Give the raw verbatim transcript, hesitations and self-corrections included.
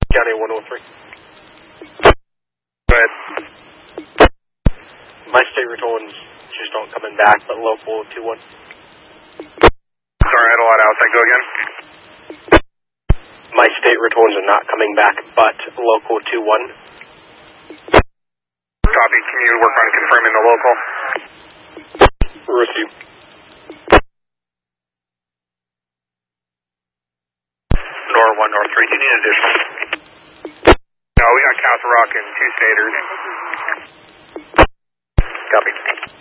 County one oh three. Go ahead. My state returns just aren't coming back, but local two one. Sorry, I had a lot outside. Go again. My state returns are not coming back, but local two one. Copy. Can you work on confirming the local? Receive. Nor one, Nor three. Do you need additional? No, we got Castle Rock and two staters. Copy.